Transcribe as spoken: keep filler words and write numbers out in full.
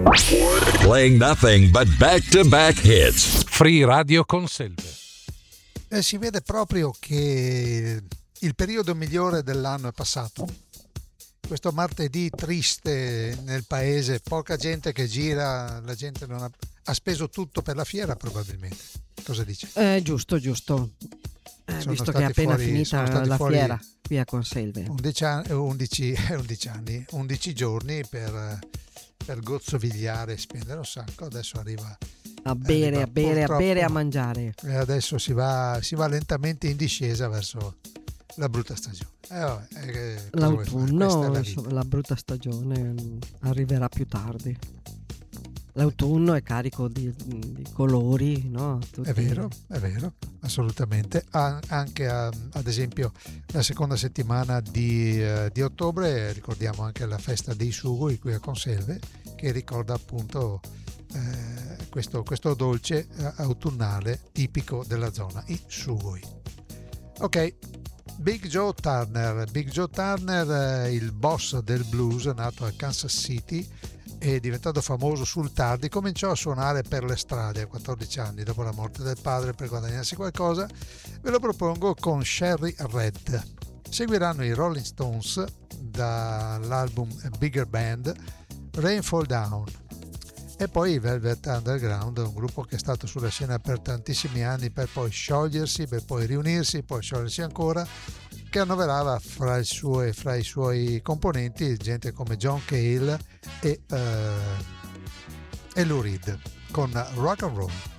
Playing nothing but back-to-back hits. Free Radio Conselve. Eh, si vede proprio che il periodo migliore dell'anno è passato. Questo martedì triste nel paese, poca gente che gira, la gente non ha, ha speso tutto per la fiera probabilmente. Cosa dice? Eh, giusto, giusto. Eh, visto che è appena fuori, finita la fiera qui a Conselve. undici anni, undici, undici anni, undici giorni per, per gozzovigliare e spendere un sacco. Adesso arriva a bere, arriva, a bere, a bere, a mangiare. E adesso si va, si va lentamente in discesa verso la brutta stagione. Eh, vabbè, eh, L'autunno, la, la brutta stagione arriverà più tardi. L'autunno è carico di, di colori, no? Tutti... È vero, è vero, assolutamente. Ah, anche a, ad esempio la seconda settimana di, uh, di ottobre ricordiamo anche la festa dei sugoi qui a Conselve, che ricorda appunto eh, questo, questo dolce autunnale tipico della zona, i sugoi. Ok, Big Joe Turner. Big Joe Turner, il boss del blues, nato a Kansas City e diventato famoso sul tardi, cominciò a suonare per le strade a quattordici anni dopo la morte del padre per guadagnarsi qualcosa. Ve lo propongo con Sherry Red. Seguiranno i Rolling Stones dall'album Bigger Band, Rain Fall Down, e poi i Velvet Underground, un gruppo che è stato sulla scena per tantissimi anni per poi sciogliersi, per poi riunirsi, poi sciogliersi ancora, che annoverava fra i suoi, fra i suoi componenti gente come John Cale e, uh, e Lou Reed con Rock and Roll.